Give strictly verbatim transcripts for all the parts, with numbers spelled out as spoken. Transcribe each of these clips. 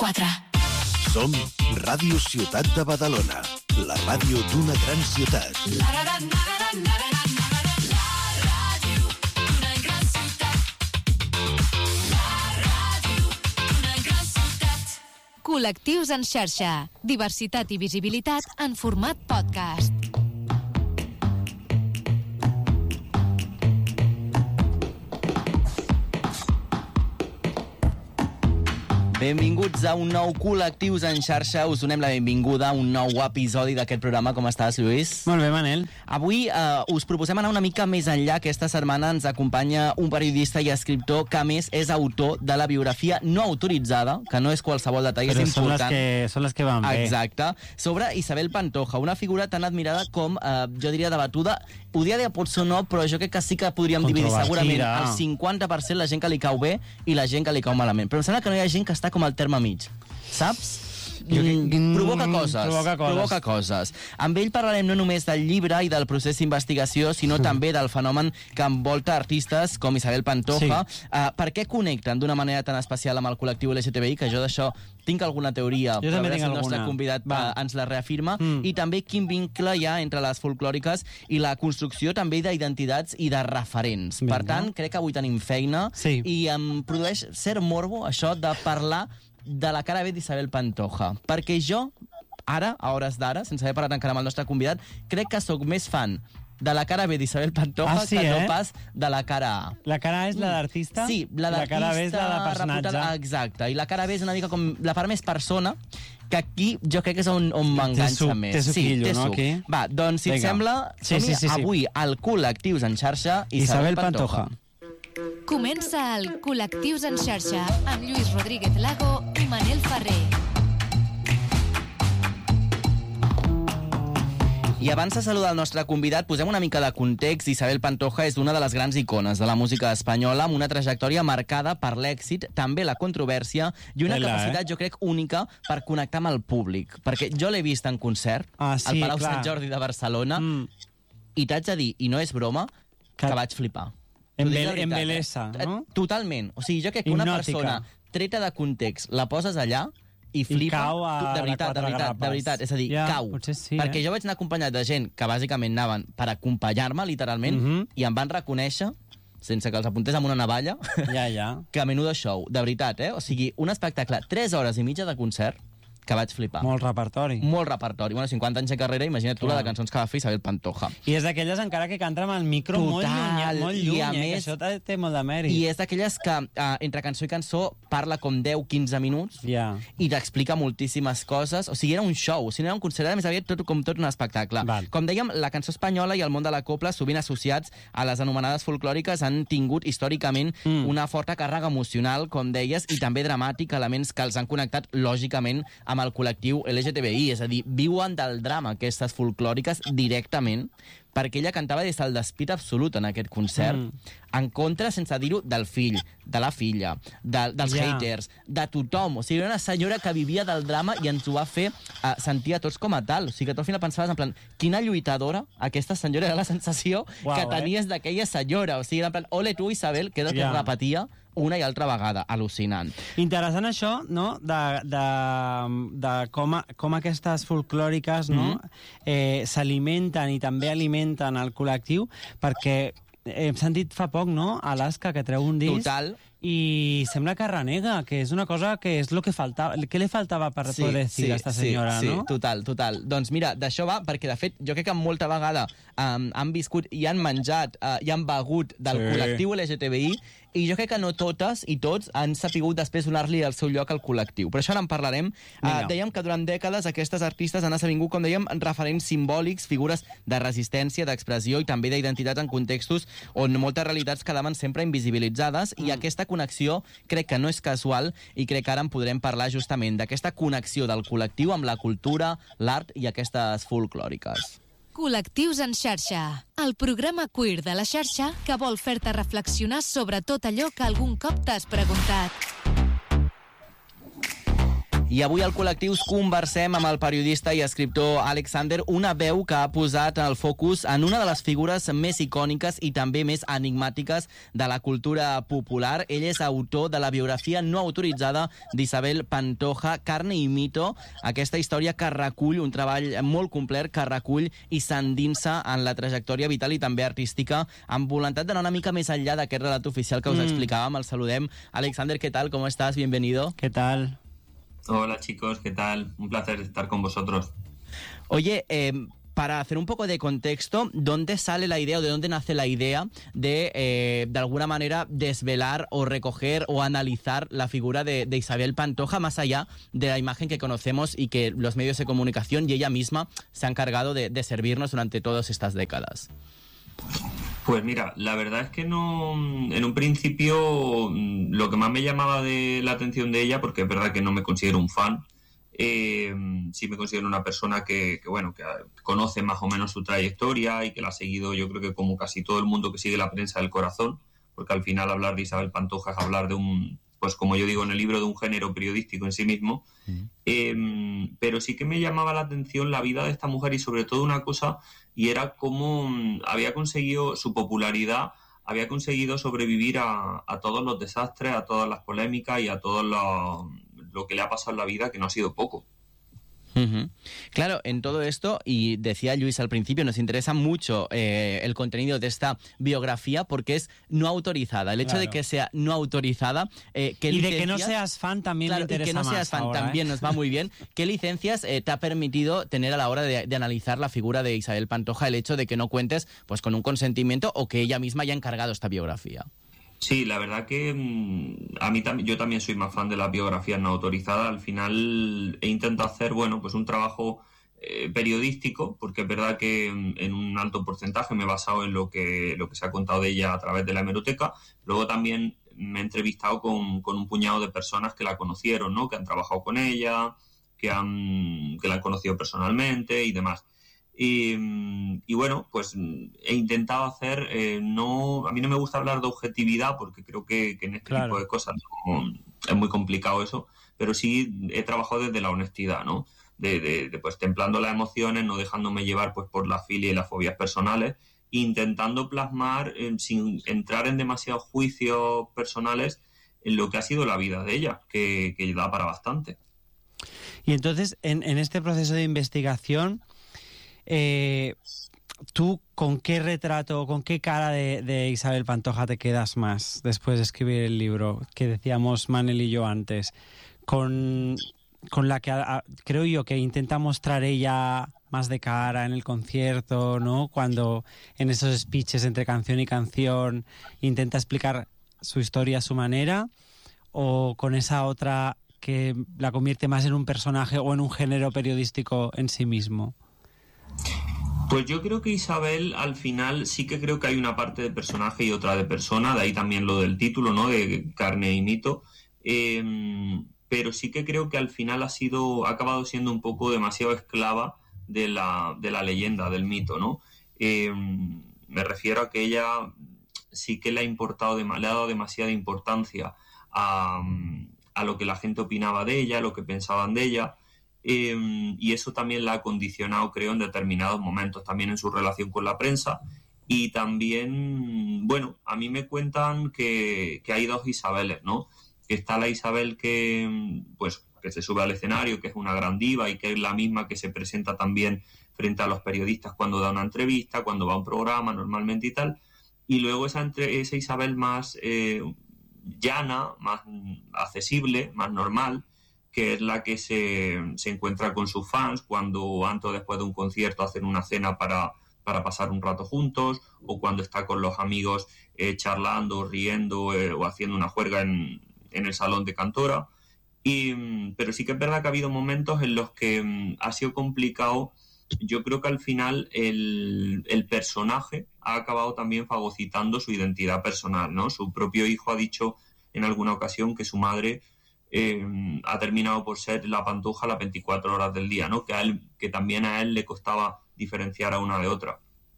quatre. Som Ràdio Ciutat de Badalona, la ràdio d'una gran ciutat. La ràdio d'una gran ciutat. La ràdio d'una gran ciutat. Col·lectius en xarxa. Diversitat i visibilitat en format podcast. Benvinguts a un nou Col·lectius en xarxa. Us donem la benvinguda a un nou episodi d'aquest programa. Com estàs, Lluís? Molt bé, Manel. Avui eh, us proposem anar una mica més enllà. Aquesta setmana ens acompanya un periodista i escriptor que, a més, és autor de la biografia no autoritzada, que no és qualsevol detall, Però és són important. les que, són les que van bé. Exacte. Sobre Isabel Pantoja, una figura tan admirada com, eh, jo diria, debatuda. Ho dia de potser no, però jo crec que sí que podríem dividir segurament el cinquanta per cent la gent que li cau bé i la gent que li cau malament. Però em sembla que no hi ha gent que està com al terme mig, saps? Mm, provoca coses, provoca coses. provoca coses. Amb ell parlarem no només del llibre i del procés d'investigació, sinó mm. també del fenomen que envolta artistes com Isabel Pantoja. Sí. Uh, per què connecten d'una manera tan especial amb el col·lectiu L G T B I, que jo d'això tinc alguna teoria, jo també tinc si el alguna. nostre convidat uh, ens la reafirma, mm. i també quin vincle hi ha entre les folclòriques i la construcció també d'identitats i de referents. Vinga. Per tant, crec que avui tenim feina, sí. I em produeix cert morbo això de parlar de la cara B d'Isabel Pantoja, perquè jo, ara, a hores d'ara, sense haver parlat encara amb el nostre convidat, crec que sóc més fan de la cara B d'Isabel Pantoja ah, sí, que no eh? pas de la cara A. La cara A és la d'artista? Sí, la d'artista. La cara B és la de personatge. Reputada, exacte, i la cara B és una mica com la part més persona, que aquí jo crec que és on, on m'enganxa més. Té suquillo, sí, té no? Suc. Aquí? Va, doncs, si Vinga. et sembla, sí, sí, sí, sí. avui al Col·lectius en xarxa, Isabel, Isabel Pantoja. Pantoja. Comença el Col·lectius en xarxa amb Lluís Rodríguez Lago i Manel Ferrer. I abans de saludar el nostre convidat, posem una mica de context. Isabel Pantoja és una de les grans icones de la música espanyola, amb una trajectòria marcada per l'èxit, també la controvèrsia, i una Ela, capacitat, eh? jo crec, única per connectar amb el públic. Perquè jo l'he vist en concert, ah, sí, al Palau clar. Sant Jordi de Barcelona, mm. i t'haig de dir, i no és broma, que, que vaig flipar. Embelesa, no? Totalment. O sigui, jo crec que una Hipnòtica. persona treta de context la poses allà i flipa. I cau a de veritat, de veritat, grapes. de veritat. És a dir, ja, cau. Sí, perquè eh? jo vaig anar acompanyat de gent que bàsicament anaven per acompanyar-me, literalment, mm -hmm. i em van reconèixer, sense que els apuntés amb una navalla, ja, ja. que a menudo show. De veritat, eh? O sigui, un espectacle, tres hores i mitja de concert, que vaig flipar. Molt repertori. Molt repertori. Bueno, cinquanta anys de carrera, imagina't tu la de cançons que va fer Isabel Pantoja. I és d'aquelles encara que canta amb el micro Total, molt lluny, molt lluny, i a eh, més, que això té molt de mèrit. I és d'aquelles que uh, entre cançó i cançó parla com deu a quinze minuts yeah. i t'explica moltíssimes coses. O sigui, era un show, o sigui, era un concert, a més aviat tot, com tot un espectacle. Val. Com dèiem, la cançó espanyola i el món de la copla, sovint associats a les anomenades folclòriques, han tingut històricament mm. una forta càrrega emocional, com deies, i també dramàtic, elements que els han connectat lògicament amb el col·lectiu L G T B I, és a dir, viuen del drama aquestes folclòriques directament, perquè ella cantava des del despit absolut en aquest concert, mm. en contra, sense dir-ho, del fill, de la filla, de, dels yeah. haters, de tothom. O sigui, era una senyora que vivia del drama i ens ho va fer uh, sentir a tots com a tal. O sigui, que tu al final pensaves en plan, quina lluitadora aquesta senyora, era la sensació wow, que tenies eh? d'aquella senyora. O sigui, era en plan, ole tu, Isabel, que és el que yeah. repetia una i altra vegada, al·lucinant. Interessant això, no?, de, de, de com, a, com aquestes folclòriques, no?, mm-hmm. eh, s'alimenten i també alimenten el col·lectiu, perquè hem sentit fa poc, no?, Alaska, que treu un disc. Total. I sembla que renega, que és una cosa que és el que faltava. Què li faltava per sí, poder decir sí, a esta senyora, sí, no? Sí, total, total. Doncs mira, d'això va, perquè de fet jo crec que molta vegada um, han viscut i han menjat uh, i han begut del sí. col·lectiu L G T B I, i jo crec que no totes i tots han sapigut després donar-li el seu lloc al col·lectiu. Però això ara en parlarem. Uh, dèiem que durant dècades aquestes artistes han esdevingut, com dèiem, referents simbòlics, figures de resistència, d'expressió i també d'identitat en contextos on moltes realitats quedaven sempre invisibilitzades, mm. i aquesta connexió crec que no és casual, i crec que ara en podrem parlar justament d'aquesta connexió del col·lectiu amb la cultura, l'art i aquestes folclòriques. Col·lectius en xarxa, el programa queer de la xarxa que vol fer-te reflexionar sobre tot allò que algun cop t'has preguntat. I avui al col·lectiu conversem amb el periodista i escriptor Alexander, una veu que ha posat el focus en una de les figures més icòniques i també més enigmàtiques de la cultura popular. Ell és autor de la biografia no autoritzada d'Isabel Pantoja, Carne i mito, aquesta història que recull un treball molt complet, que recull i s'endinsa en la trajectòria vital i també artística, amb voluntat d'anar una mica més enllà d'aquest relat oficial que us mm. explicàvem. El saludem. Alexander, ¿qué tal? ¿Cómo estás? Bienvenido. ¿Qué tal? Hola chicos, ¿qué tal? Un placer estar con vosotros. Oye, eh, para hacer un poco de contexto, ¿dónde sale la idea o de dónde nace la idea de, eh, de alguna manera, desvelar o recoger o analizar la figura de, de Isabel Pantoja, más allá de la imagen que conocemos y que los medios de comunicación y ella misma se han encargado de, de servirnos durante todas estas décadas? Pues mira, la verdad es que no, en un principio lo que más me llamaba de la atención de ella, porque es verdad que no me considero un fan, eh, sí me considero una persona que, que bueno, que conoce más o menos su trayectoria y que la ha seguido, yo creo que como casi todo el mundo que sigue la prensa del corazón, porque al final hablar de Isabel Pantoja es hablar de un, pues como yo digo en el libro, de un género periodístico en sí mismo. Mm. Eh, pero sí que me llamaba la atención la vida de esta mujer y sobre todo una cosa, y era cómo había conseguido su popularidad, había conseguido sobrevivir a, a todos los desastres, a todas las polémicas y a todo lo, lo que le ha pasado en la vida, que no ha sido poco. Uh-huh. Claro, en todo esto, y decía Luis al principio, nos interesa mucho eh, el contenido de esta biografía porque es no autorizada. El hecho claro. de que sea no autorizada... Eh, ¿qué y licencias... de que no seas fan también claro, me interesa y que no más seas fan ahora, también ¿eh? nos va muy bien. ¿Qué licencias eh, te ha permitido tener a la hora de, de analizar la figura de Isabel Pantoja el hecho de que no cuentes pues con un consentimiento o que ella misma haya encargado esta biografía? Sí, la verdad que mmm, a mí también, yo también soy más fan de las biografías no autorizadas. Al final he intentado hacer, bueno, pues un trabajo eh, periodístico, porque es verdad que en un alto porcentaje me he basado en lo que, lo que se ha contado de ella a través de la hemeroteca. Luego también me he entrevistado con, con un puñado de personas que la conocieron, ¿no? Que han trabajado con ella, que, han, que la han conocido personalmente y demás. Y, y bueno, pues he intentado hacer, eh, no, a mí no me gusta hablar de objetividad porque creo que, que en este claro. tipo de cosas no, es muy complicado eso, pero sí he trabajado desde la honestidad, ¿no? De, de, de pues templando las emociones, no dejándome llevar pues por la filia y las fobias personales, intentando plasmar eh, sin entrar en demasiados juicios personales en lo que ha sido la vida de ella, que, que da para bastante. Y entonces, en, en este proceso de investigación, Eh, ¿tú con qué retrato, con qué cara de, de Isabel Pantoja te quedas más después de escribir el libro que decíamos Manel y yo antes? Con, con la que a, a, creo yo que intenta mostrar ella más de cara en el concierto, ¿no? Cuando en esos speeches entre canción y canción intenta explicar su historia a su manera, o con esa otra que la convierte más en un personaje o en un género periodístico en sí mismo. Pues yo creo que Isabel, al final, sí que creo que hay una parte de personaje y otra de persona, de ahí también lo del título, ¿no? De Carne y mito. Eh, pero sí que creo que al final ha sido, ha acabado siendo un poco demasiado esclava de la, de la leyenda, del mito, ¿no? Eh, me refiero a que ella sí que le ha importado, le ha dado demasiada importancia a, a lo que la gente opinaba de ella, a lo que pensaban de ella. Eh, y eso también la ha condicionado, creo, en determinados momentos, también en su relación con la prensa. Y también, bueno, a mí me cuentan que, que hay dos Isabeles, ¿no? Que está la Isabel que, pues, que se sube al escenario, que es una gran diva y que es la misma que se presenta también frente a los periodistas cuando da una entrevista, cuando va a un programa normalmente y tal. Y luego esa, entre, esa Isabel más eh, llana, más accesible, más normal, que es la que se, se encuentra con sus fans cuando antes o después de un concierto hacen una cena para, para pasar un rato juntos, o cuando está con los amigos eh, charlando, riendo eh, o haciendo una juerga en, en el salón de Cantora. Y, pero sí que es verdad que ha habido momentos en los que um, ha sido complicado. Yo creo que al final el, el personaje ha acabado también fagocitando su identidad personal, ¿no? Su propio hijo ha dicho en alguna ocasión que su madre Eh, ha terminado por ser la Pantoja las veinticuatro horas del día, ¿no? Que, a él, que también a él le costaba diferenciar a una de otra.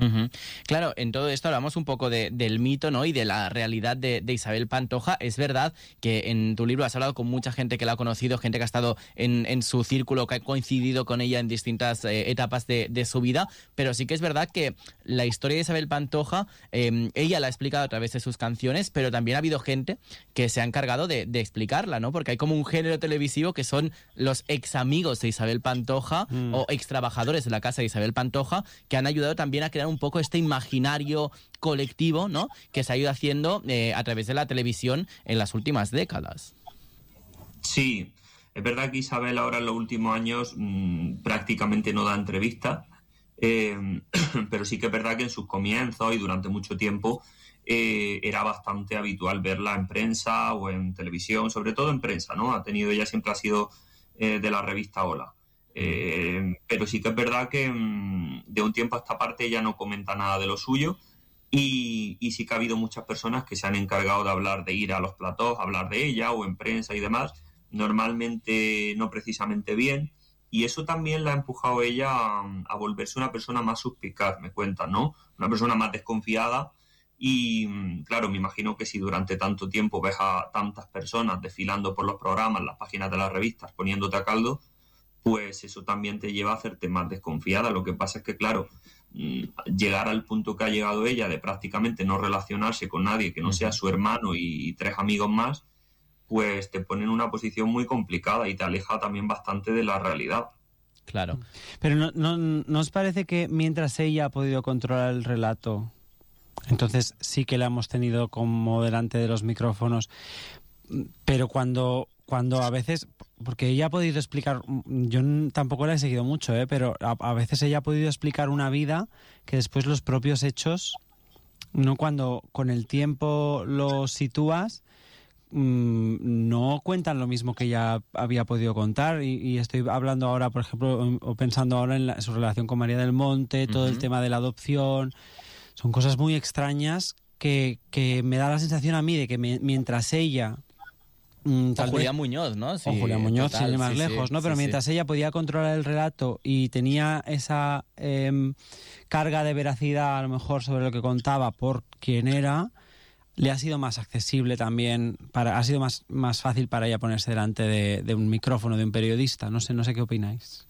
Uh-huh. Claro, en todo esto hablamos un poco de, del mito, ¿no? Y de la realidad de, de Isabel Pantoja. Es verdad que en tu libro has hablado con mucha gente que la ha conocido, gente que ha estado en, en su círculo, que ha coincidido con ella en distintas eh, etapas de, de su vida, pero sí que es verdad que la historia de Isabel Pantoja, eh, ella la ha explicado a través de sus canciones, pero también ha habido gente que se ha encargado de, de explicarla, ¿no? Porque hay como un género televisivo que son los ex amigos de Isabel Pantoja mm. o ex trabajadores de la casa de Isabel Pantoja, que han ayudado también a crear un poco este imaginario colectivo, ¿no? Que se ha ido haciendo eh, a través de la televisión en las últimas décadas. Sí, es verdad que Isabel ahora en los últimos años mmm, prácticamente no da entrevistas, eh, pero sí que es verdad que en sus comienzos y durante mucho tiempo eh, era bastante habitual verla en prensa o en televisión, sobre todo en prensa, ¿no? Ha tenido, ella siempre ha sido eh, de la revista Hola. Eh, pero sí que es verdad que mmm, de un tiempo a esta parte ella no comenta nada de lo suyo y, y sí que ha habido muchas personas que se han encargado de hablar, de ir a los platós, hablar de ella o en prensa y demás, normalmente no precisamente bien, y eso también la ha empujado ella a, a volverse una persona más suspicaz, me cuentan, ¿no? Una persona más desconfiada y claro, me imagino que si durante tanto tiempo ves a tantas personas desfilando por los programas, las páginas de las revistas, poniéndote a caldo, pues eso también te lleva a hacerte más desconfiada. Lo que pasa es que, claro, llegar al punto que ha llegado ella de prácticamente no relacionarse con nadie que no sea su hermano y tres amigos más, pues te pone en una posición muy complicada y te aleja también bastante de la realidad. Claro. Pero ¿no, no, no os parece que mientras ella ha podido controlar el relato, entonces sí que la hemos tenido como delante de los micrófonos, pero cuando... Cuando a veces, porque ella ha podido explicar, yo tampoco la he seguido mucho, ¿eh? Pero a, a veces ella ha podido explicar una vida que después los propios hechos, no cuando con el tiempo los sitúas, mmm, no cuentan lo mismo que ella había podido contar. Y, y estoy hablando ahora, por ejemplo, o pensando ahora en la, su relación con María del Monte, todo uh-huh. el tema de la adopción. Son cosas muy extrañas que, que me da la sensación a mí de que me, mientras ella... Mm, o Julián Muñoz, ¿no? Sí, o Julián Muñoz, total, sin ir más sí, lejos, sí, ¿no? Pero sí, mientras sí. ella podía controlar el relato y tenía esa eh, carga de veracidad, a lo mejor, sobre lo que contaba por quién era, le ha sido más accesible también, para, ha sido más, más fácil para ella ponerse delante de, de un micrófono, de un periodista. No sé, no sé qué opináis.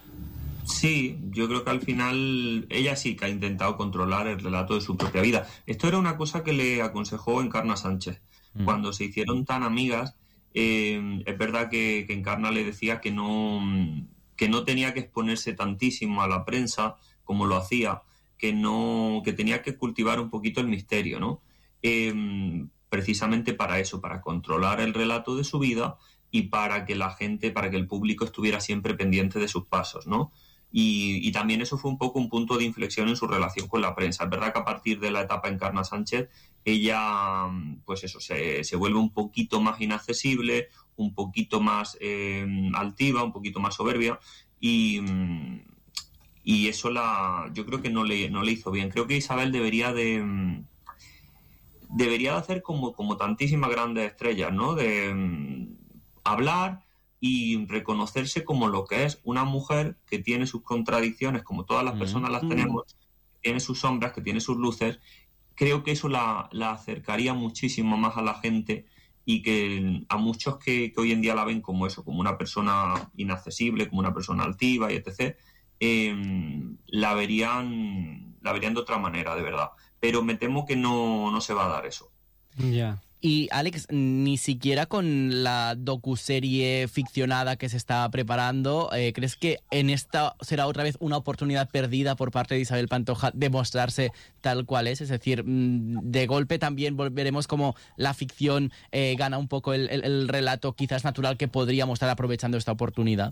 Sí, yo creo que al final ella sí que ha intentado controlar el relato de su propia vida. Esto era una cosa que le aconsejó Encarna Sánchez. Mm. Cuando se hicieron tan amigas, eh, es verdad que, que Encarna le decía que no, que no tenía que exponerse tantísimo a la prensa como lo hacía, que, no, que tenía que cultivar un poquito el misterio, ¿no? Eh, precisamente para eso, para controlar el relato de su vida y para que la gente, para que el público estuviera siempre pendiente de sus pasos, ¿no? Y, y también eso fue un poco un punto de inflexión en su relación con la prensa. Es verdad que a partir de la etapa Encarna Sánchez, ella, pues eso, se, se vuelve un poquito más inaccesible, un poquito más eh, altiva, un poquito más soberbia, y, y eso la, yo creo que no le, no le hizo bien. Creo que Isabel debería de... debería de hacer como, como tantísimas grandes estrellas, ¿no? De um, hablar y reconocerse como lo que es una mujer que tiene sus contradicciones, como todas las personas las tenemos, que tiene sus sombras, que tiene sus luces. Creo que eso la, la acercaría muchísimo más a la gente y que a muchos que, que hoy en día la ven como eso, como una persona inaccesible, como una persona altiva y etcétera, eh, la verían, la verían de otra manera, de verdad. Pero me temo que no, no se va a dar eso. Ya. Yeah. Y, Alex, ni siquiera con la docuserie ficcionada que se está preparando, eh, ¿crees que en esta será otra vez una oportunidad perdida por parte de Isabel Pantoja de mostrarse tal cual es? Es decir, de golpe también volveremos como la ficción eh, gana un poco el, el, el relato quizás natural que podríamos estar aprovechando esta oportunidad.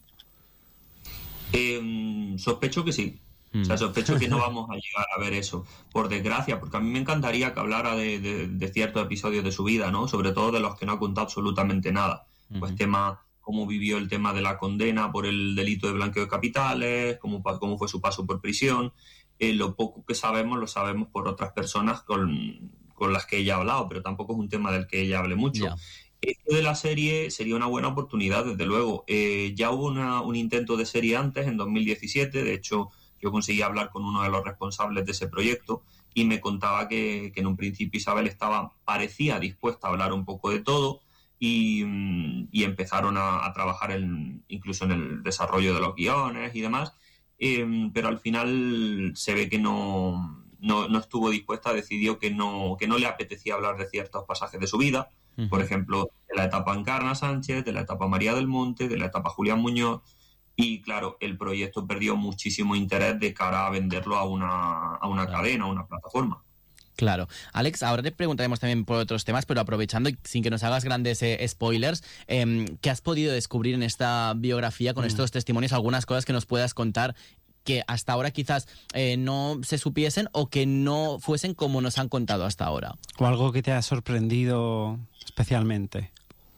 Eh, sospecho que sí. O sea, sospecho que no vamos a llegar a ver eso, por desgracia, porque a mí me encantaría que hablara de, de, de ciertos episodios de su vida, ¿no? Sobre todo de los que no ha contado absolutamente nada. Uh-huh. Pues tema, cómo vivió el tema de la condena por el delito de blanqueo de capitales, cómo, cómo fue su paso por prisión. Eh, lo poco que sabemos, lo sabemos por otras personas con, con las que ella ha hablado, pero tampoco es un tema del que ella hable mucho. Yeah. Esto de la serie sería una buena oportunidad, desde luego. Eh, ya hubo una, un intento de serie antes, en dos mil diecisiete, de hecho... yo conseguí hablar con uno de los responsables de ese proyecto y me contaba que, que en un principio Isabel estaba, parecía dispuesta a hablar un poco de todo y, y empezaron a, a trabajar en, incluso en el desarrollo de los guiones y demás, eh, pero al final se ve que no, no, no estuvo dispuesta, decidió que no, que no le apetecía hablar de ciertos pasajes de su vida, uh-huh. Por ejemplo, de la etapa Encarna Sánchez, de la etapa María del Monte, de la etapa Julián Muñoz. Y claro, el proyecto perdió muchísimo interés de cara a venderlo a una, a una claro. cadena, a una plataforma. Claro. Alex, ahora te preguntaremos también por otros temas, pero aprovechando, sin que nos hagas grandes eh, spoilers, eh, ¿qué has podido descubrir en esta biografía con mm. estos testimonios? Algunas cosas que nos puedas contar que hasta ahora quizás eh, no se supiesen o que no fuesen como nos han contado hasta ahora. O algo que te ha sorprendido especialmente.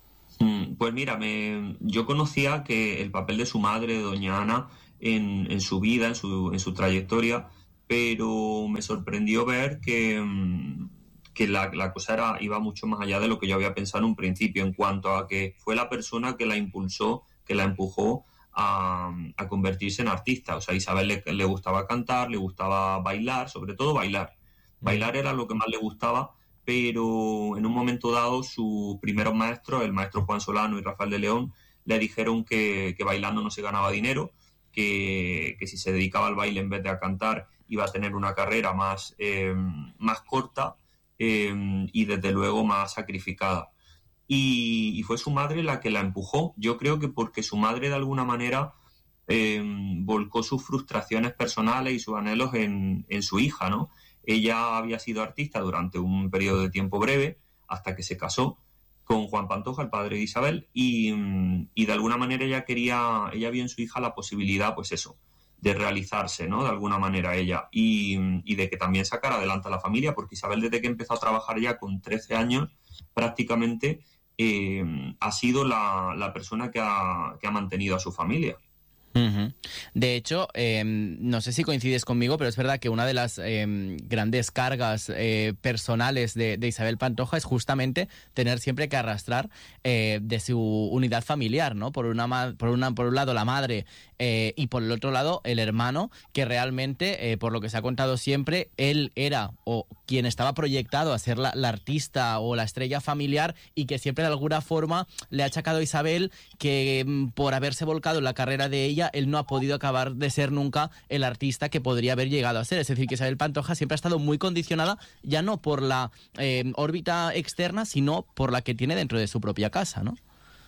Pues mira, me, yo conocía que el papel de su madre, doña Ana, en, en su vida, en su, en su trayectoria, pero me sorprendió ver que, que la, la cosa era, iba mucho más allá de lo que yo había pensado en un principio, en cuanto a que fue la persona que la impulsó, que la empujó a, a convertirse en artista. O sea, a Isabel le, le gustaba cantar, le gustaba bailar, sobre todo bailar. Bailar era lo que más le gustaba, pero en un momento dado sus primeros maestros, el maestro Juan Solano y Rafael de León, le dijeron que, que bailando no se ganaba dinero, que, que si se dedicaba al baile en vez de a cantar iba a tener una carrera más, eh, más corta eh, y desde luego más sacrificada. Y, y fue su madre la que la empujó, yo creo que porque su madre de alguna manera eh, volcó sus frustraciones personales y sus anhelos en, en su hija, ¿no? Ella había sido artista durante un periodo de tiempo breve, hasta que se casó con Juan Pantoja, el padre de Isabel, y, y de alguna manera ella quería, ella vio en su hija la posibilidad, pues eso, de realizarse, ¿no? De alguna manera ella, y, y de que también sacara adelante a la familia, porque Isabel desde que empezó a trabajar ya con trece años, prácticamente eh, ha sido la, la persona que ha, que ha mantenido a su familia. Uh-huh. De hecho, eh, no sé si coincides conmigo, pero es verdad que una de las eh, grandes cargas eh, personales de, de Isabel Pantoja es justamente tener siempre que arrastrar eh, de su unidad familiar, ¿no? Por una, por una, por un lado la madre eh, y por el otro lado el hermano, que realmente, eh, por lo que se ha contado siempre, él era o quien estaba proyectado a ser la, la artista o la estrella familiar y que siempre de alguna forma le ha achacado a Isabel que por haberse volcado en la carrera de ella, él no ha podido acabar de ser nunca el artista que podría haber llegado a ser. Es decir, que Isabel Pantoja siempre ha estado muy condicionada, ya no por la eh, órbita externa, sino por la que tiene dentro de su propia casa, ¿no?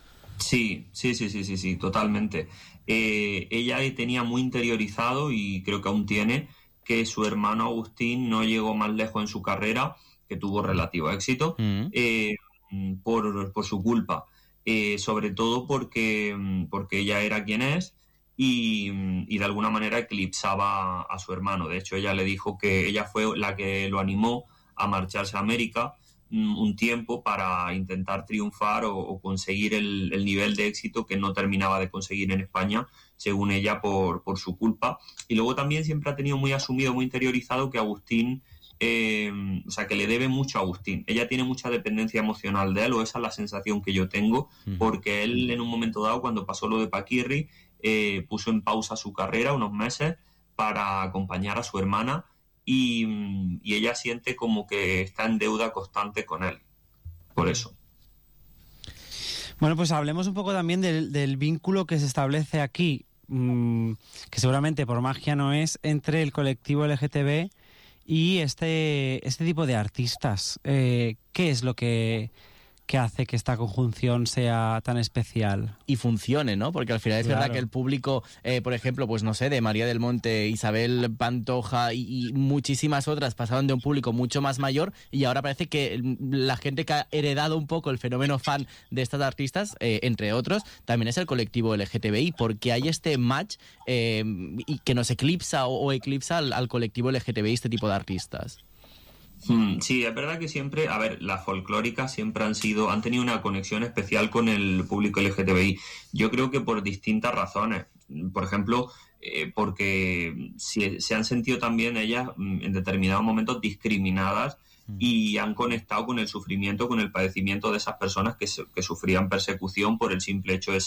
Sí, sí, sí, sí, sí, sí, totalmente. Eh, ella tenía muy interiorizado, y creo que aún tiene, que su hermano Agustín no llegó más lejos en su carrera, que tuvo relativo éxito, mm. eh, por, por su culpa. Eh, sobre todo porque, porque ella era quien es, Y, y de alguna manera eclipsaba a su hermano. De hecho, ella le dijo que ella fue la que lo animó a marcharse a América un tiempo para intentar triunfar o, o conseguir el, el nivel de éxito que no terminaba de conseguir en España, según ella, por, por su culpa. Y luego también siempre ha tenido muy asumido, muy interiorizado que Agustín, eh, o sea, que le debe mucho a Agustín. Ella tiene mucha dependencia emocional de él, o esa es la sensación que yo tengo, porque él en un momento dado, cuando pasó lo de Paquirri, Eh, puso en pausa su carrera unos meses para acompañar a su hermana y, y ella siente como que está en deuda constante con él, por eso. Bueno, pues hablemos un poco también del, del vínculo que se establece aquí, mmm, que seguramente por magia no es, entre el colectivo L G T B y este, este tipo de artistas. Eh, ¿Qué es lo que... que hace que esta conjunción sea tan especial? Y funcione, ¿no? Porque al final es claro. verdad que el público, eh, por ejemplo, pues no sé, de María del Monte, Isabel Pantoja y, y muchísimas otras pasaron de un público mucho más mayor, y ahora parece que la gente que ha heredado un poco el fenómeno fan de estas artistas, eh, entre otros, también es el colectivo L G T B I, porque hay este match eh, y que nos eclipsa o, o eclipsa al, al colectivo L G T B I, este tipo de artistas. Sí, es verdad que siempre, a ver, las folclóricas siempre han sido, han tenido una conexión especial con el público L G T B I. Yo creo que por distintas razones. Por ejemplo, eh, porque si, se han sentido también ellas en determinados momentos discriminadas y han conectado con el sufrimiento, con el padecimiento de esas personas que, que sufrían persecución por el simple hecho de ser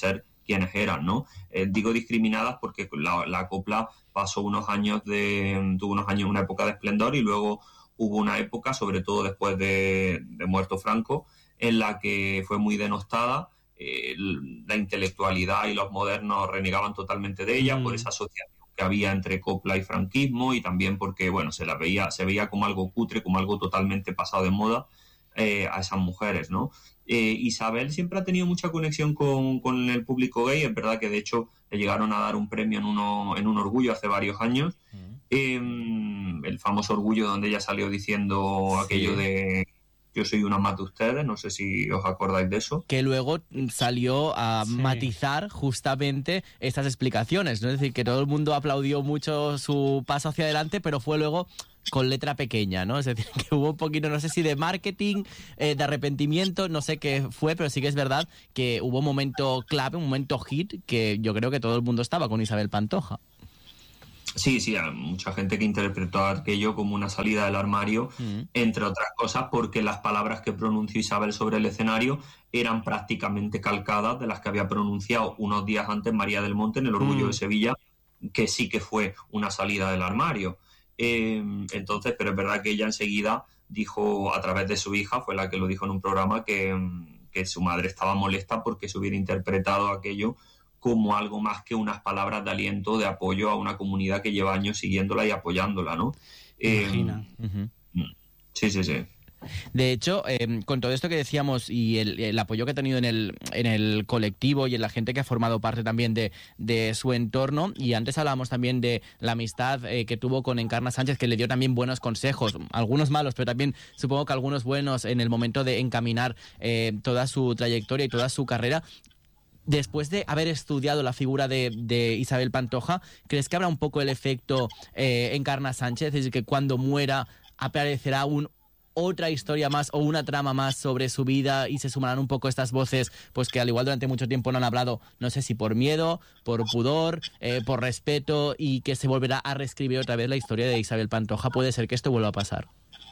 quiénes eran, ¿no? Eh, digo discriminadas porque la, la copla pasó unos años de, tuvo unos años, una época de esplendor, y luego hubo una época, sobre todo después de, de muerto Franco, en la que fue muy denostada. Eh, la intelectualidad y los modernos renegaban totalmente de ella mm. por esa asociación que había entre copla y franquismo, y también porque, bueno, se la veía, se veía como algo cutre, como algo totalmente pasado de moda eh, a esas mujeres, ¿no? Eh, Isabel siempre ha tenido mucha conexión con, con el público gay. Es verdad que de hecho le llegaron a dar un premio en uno en un Orgullo hace varios años, mm. eh, el famoso Orgullo donde ella salió diciendo sí. aquello de yo soy una más de ustedes, no sé si os acordáis de eso. Que luego salió a sí. matizar justamente estas explicaciones, ¿no? Es decir, que todo el mundo aplaudió mucho su paso hacia adelante, pero fue luego con letra pequeña, ¿no? Es decir, que hubo un poquito, no sé si de marketing, eh, de arrepentimiento, no sé qué fue, pero sí que es verdad que hubo un momento clave, un momento hit, que yo creo que todo el mundo estaba con Isabel Pantoja. Sí, sí, hay mucha gente que interpretó aquello como una salida del armario, mm. entre otras cosas porque las palabras que pronunció Isabel sobre el escenario eran prácticamente calcadas de las que había pronunciado unos días antes María del Monte en el Orgullo mm. de Sevilla, que sí que fue una salida del armario. Eh, entonces, pero es verdad que ella enseguida dijo, a través de su hija, fue la que lo dijo en un programa, que, que su madre estaba molesta porque se hubiera interpretado aquello como algo más que unas palabras de aliento, de apoyo a una comunidad que lleva años siguiéndola y apoyándola, ¿no? Imagina. Eh, uh-huh. Sí, sí, sí. De hecho, eh, con todo esto que decíamos y el, el apoyo que ha tenido en el, en el colectivo y en la gente que ha formado parte también de, de su entorno, y antes hablábamos también de la amistad eh, que tuvo con Encarna Sánchez, que le dio también buenos consejos, algunos malos, pero también supongo que algunos buenos en el momento de encaminar eh, toda su trayectoria y toda su carrera. Después de haber estudiado la figura de, de Isabel Pantoja, ¿crees que habrá un poco el efecto eh, Encarna Sánchez? Es decir, que cuando muera aparecerá un, otra historia más o una trama más sobre su vida y se sumarán un poco estas voces, pues que al igual durante mucho tiempo no han hablado, no sé si por miedo, por pudor, eh, por respeto, y que se volverá a reescribir otra vez la historia de Isabel Pantoja? ¿Puede ser que esto vuelva a pasar?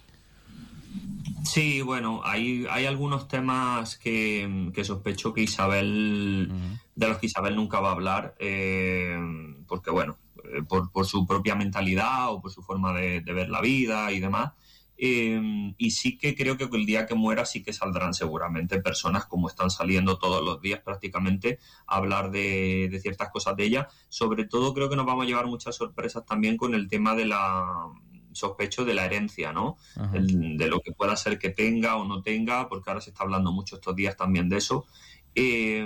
Sí, bueno, hay, hay algunos temas que, que sospecho que Isabel, uh-huh. de los que Isabel nunca va a hablar, eh, porque bueno, eh, por, por su propia mentalidad o por su forma de, de ver la vida y demás. Eh, y sí que creo que el día que muera sí que saldrán seguramente personas, como están saliendo todos los días prácticamente, a hablar de, de ciertas cosas de ella. Sobre todo creo que nos vamos a llevar muchas sorpresas también con el tema de la... sospecho de la herencia, ¿no? El, de lo que pueda ser que tenga o no tenga, porque ahora se está hablando mucho estos días también de eso. Eh,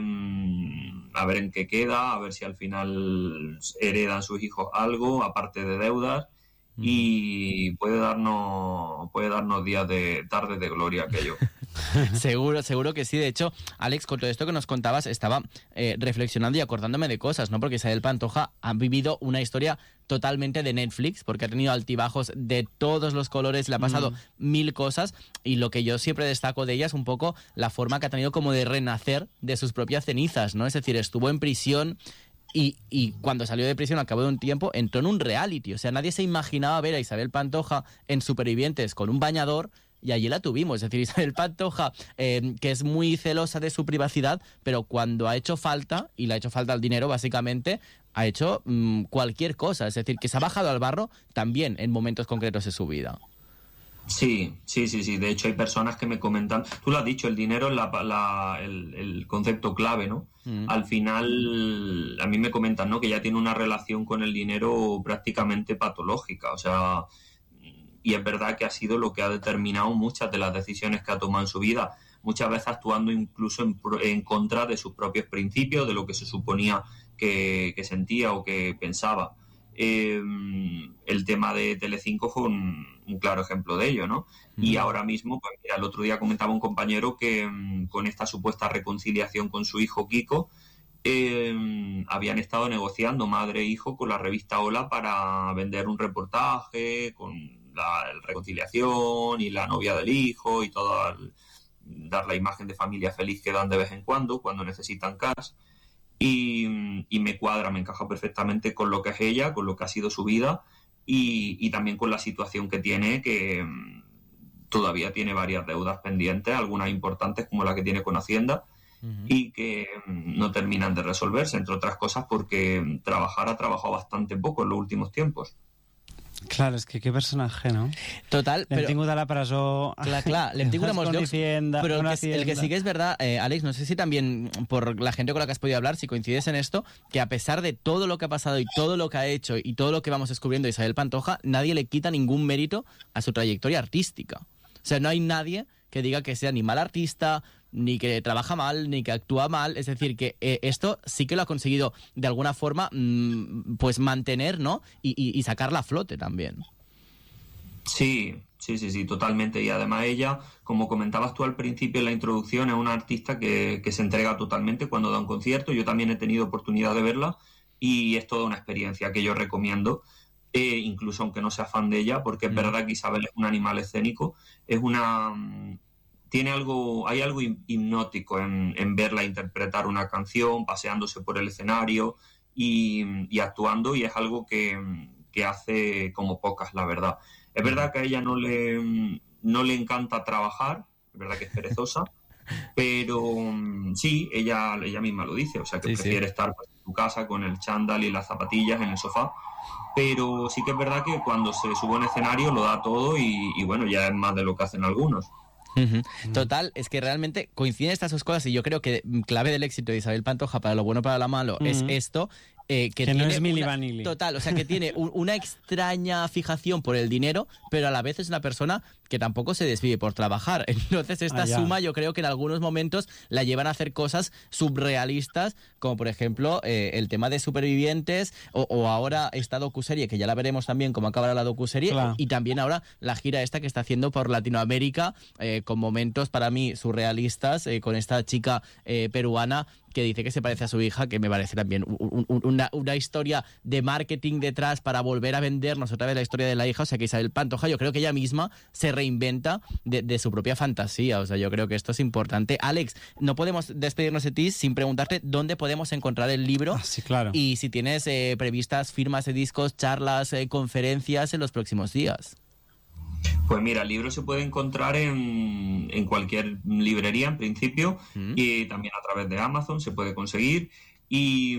a ver en qué queda, a ver si al final heredan sus hijos algo, aparte de deudas, mm. y puede darnos, puede darnos días de tardes de gloria aquello. Seguro, seguro que sí. De hecho, Alex, con todo esto que nos contabas, estaba eh, reflexionando y acordándome de cosas, ¿no? Porque Isabel Pantoja ha vivido una historia totalmente de Netflix, porque ha tenido altibajos de todos los colores, le ha pasado mm. mil cosas, y lo que yo siempre destaco de ella es un poco la forma que ha tenido como de renacer de sus propias cenizas, ¿no? Es decir, estuvo en prisión y, y cuando salió de prisión al cabo de un tiempo entró en un reality. O sea, nadie se imaginaba ver a Isabel Pantoja en Supervivientes con un bañador, y allí la tuvimos. Es decir, Isabel Pantoja, eh, que es muy celosa de su privacidad, pero cuando ha hecho falta, y le ha hecho falta el dinero básicamente, ha hecho mmm, cualquier cosa. Es decir, que se ha bajado al barro también en momentos concretos de su vida. Sí, sí, sí, sí. De hecho hay personas que me comentan, tú lo has dicho, el dinero es la, la, el, el concepto clave, ¿no? Mm. Al final, a mí me comentan, ¿no?, que ya tiene una relación con el dinero prácticamente patológica. O sea, y es verdad que ha sido lo que ha determinado muchas de las decisiones que ha tomado en su vida, muchas veces actuando incluso en, en contra de sus propios principios, de lo que se suponía que, que sentía o que pensaba. Eh, el tema de Telecinco fue un, un claro ejemplo de ello, ¿no? Mm. Y ahora mismo, pues mira, el otro día comentaba un compañero que um, con esta supuesta reconciliación con su hijo Kiko, eh, habían estado negociando madre e hijo con la revista Hola para vender un reportaje con la el reconciliación y la novia del hijo y todo, el, dar la imagen de familia feliz que dan de vez en cuando, cuando necesitan cash. Y, y me cuadra, me encaja perfectamente con lo que es ella, con lo que ha sido su vida y, y también con la situación que tiene, que um, todavía tiene varias deudas pendientes, algunas importantes como la que tiene con Hacienda, uh-huh. y que no terminan de resolverse, entre otras cosas porque trabajar ha trabajado bastante poco en los últimos tiempos. Clar, és que qué personatge, no? Total, L'hem però... tingut a la presó... Clar, clar, l'hem tingut a molts llocs, Hacienda, pero el una que, el que sí que es verdad, eh, Alex, no sé si también por la gente con la que has podido hablar, si coincides en esto, que a pesar de todo lo que ha pasado y todo lo que ha hecho y todo lo que vamos descubriendo de Isabel Pantoja, nadie le quita ningún mérito a su trayectoria artística. O sea, no hay nadie que diga que sea ni mal artista, ni que trabaja mal, ni que actúa mal. Es decir, que eh, esto sí que lo ha conseguido de alguna forma mmm, pues mantener, ¿no? Y, y, y sacarla a flote también. Sí, sí, sí, sí, totalmente. Y además ella, como comentabas tú al principio en la introducción, es una artista que, que se entrega totalmente cuando da un concierto. Yo también he tenido oportunidad de verla y es toda una experiencia que yo recomiendo, eh, incluso aunque no sea fan de ella, porque es mm. verdad que Isabel es un animal escénico, es una... Tiene algo, hay algo hipnótico en, en verla interpretar una canción, paseándose por el escenario y, y actuando, y es algo que, que hace como pocas, la verdad. Es verdad que a ella no le, no le encanta trabajar, es verdad que es perezosa, pero sí, ella, ella misma lo dice, o sea que sí, prefiere sí. estar en su casa con el chándal y las zapatillas en el sofá, pero sí que es verdad que cuando se sube a un escenario lo da todo y, y bueno, ya es más de lo que hacen algunos. Uh-huh. Total, es que realmente coinciden estas dos cosas y yo creo que clave del éxito de Isabel Pantoja, para lo bueno para lo malo, uh-huh. es esto. Eh, que que tiene no es Milli una, Vanilli. Total, o sea, que tiene un, una extraña fijación por el dinero, pero a la vez es una persona que tampoco se desvive por trabajar. Entonces esta ah, suma yo creo que en algunos momentos la llevan a hacer cosas subrealistas, como por ejemplo eh, el tema de Supervivientes o, o ahora esta docuserie, que ya la veremos también cómo acabará la docuserie, claro. y también ahora la gira esta que está haciendo por Latinoamérica, eh, con momentos para mí surrealistas, eh, con esta chica eh, peruana que dice que se parece a su hija, que me parece también un, un, una, una historia de marketing detrás para volver a vendernos otra vez la historia de la hija. O sea que Isabel Pantoja, yo creo que ella misma se reinventa de, de su propia fantasía. O sea, yo creo que esto es importante. Alex, no podemos despedirnos de ti sin preguntarte dónde podemos encontrar el libro. Ah, sí, claro. Y si tienes eh, previstas firmas de discos, charlas, eh, conferencias en los próximos días. Pues mira, el libro se puede encontrar en, en cualquier librería en principio, mm. y también a través de Amazon se puede conseguir, y,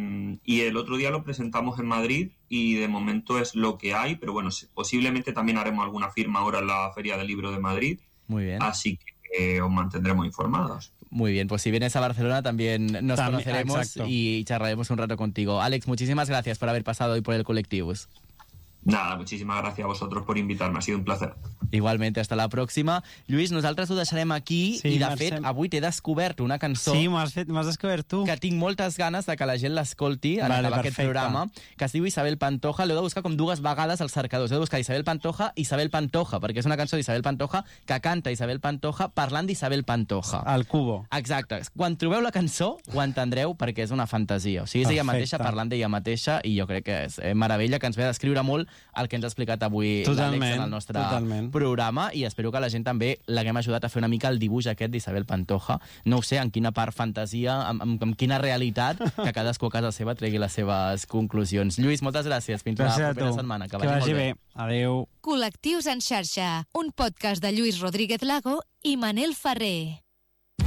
y el otro día lo presentamos en Madrid y de momento es lo que hay, pero bueno, posiblemente también haremos alguna firma ahora en la Feria del Libro de Madrid. Muy bien. Así que eh, os mantendremos informados. Muy bien, pues si vienes a Barcelona también nos también, conoceremos exacto. y charlaremos un rato contigo. Alex, muchísimas gracias por haber pasado hoy por el Col·lectius. Nada, muchísimas gracias a vosotros por invitar-me, ha sido un placer. Igualmente, hasta la pròxima. Lluís, nosaltres ho deixarem aquí sí, i, de marxem. fet, avui t'he descobert una cançó... Sí, m'ho has, fet, m'has descobert tu. Que tinc moltes ganes de que la gent l'escolti en vale, acabar aquest programa, que es diu Isabel Pantoja. L'heu de buscar com dues vegades als cercadors. Heu de buscar Isabel Pantoja, Isabel Pantoja, perquè és una cançó d'Isabel Pantoja que canta Isabel Pantoja parlant d'Isabel Pantoja. Al cubo. Exacte. Quan trobeu la cançó ho entendreu perquè és una fantasia. O sigui, és ella mateixa parlant d'ella mateixa i jo crec que és meravella, que ens ve a descriure molt el que ens ha explicat avui l'Àlex en el nostre totalment. programa, i espero que la gent també l'haguem ajudat a fer una mica el dibuix aquest d'Isabel Pantoja. No ho sé en quina part fantasia, en, en, en quina realitat, que cadascú a casa seva tregui les seves conclusions. Lluís, moltes gràcies. Fins gràcies la propera setmana. Que, que vagi bé. bé. Adéu. Col·lectius en xarxa, un podcast de Lluís Rodríguez Lago i Manel Ferrer.